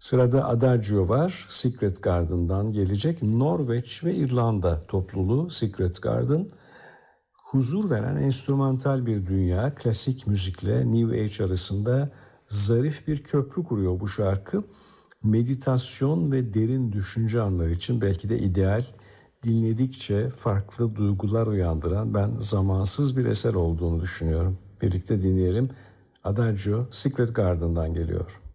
Sırada Adagio var. Secret Garden'dan gelecek. Norveç ve İrlanda topluluğu Secret Garden. Huzur veren enstrümantal bir dünya, klasik müzikle New Age arasında zarif bir köprü kuruyor bu şarkı. Meditasyon ve derin düşünce anları için belki de ideal, dinledikçe farklı duygular uyandıran ben zamansız bir eser olduğunu düşünüyorum. Birlikte dinleyelim. Adagio Secret Garden'dan geliyor.